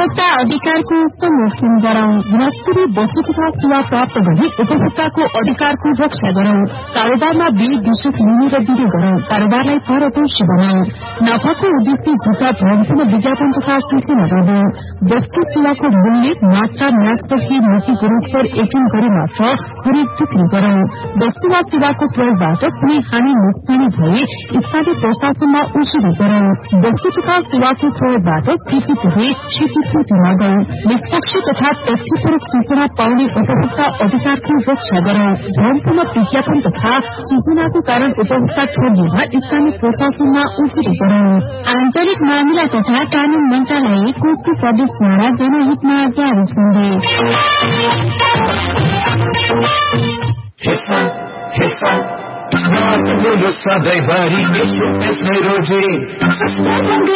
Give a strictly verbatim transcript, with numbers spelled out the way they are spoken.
उपभोक्ता अधिकारको संरक्षण गरौं। गुणस्तरीय वस्तु तथा सेवा प्राप्त गरी उपभोक्ताको अधिकारको रक्षा गरौं। कारोबारमा व्यय विशेष लिने र दिने गरौं। कारोबारलाई पारदर्शी बनाऊ। नाफाको उद्देश्य झुटा भ्रमपूर्ण विज्ञापन तथा सूचना गर्दै वस्तु सेवाको मूल्य मात्रा म्यादसकी नीति गुणस्तर एकिन गरी मात्र खरिद बिक्री गरौं। वस्तु वा सेवाको प्रयोगबाट कुनै हानि नोक्सानी भए स्थानीय प्रशासनमा उजुरी गरौं। वस्तु तथा सेवाको प्रयोगबाट क्षति पुगे क्षतिपूर्ति मागौं। निष्पक्ष तथा तथ्यपरक सूचना पाउने उपभोक्ता अधिकारको रक्षा गरौं। भ्रमपूर्ण विज्ञापन तथा सूचनाको कारण उपभोक्ता ठगिएमा स्थानीय प्रशासनमा उजुरी गरौं। आन्तरिक मामिला तथा कानून मन्त्रालय कोशी प्रदेशद्वारा जनहितमा जारी सन्देश। सधैँभरि यसो रोजे